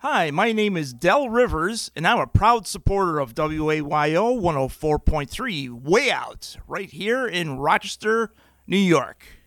Hi, my name is Del Rivers, and I'm a proud supporter of WAYO 104.3 Way Out, right here in Rochester, New York.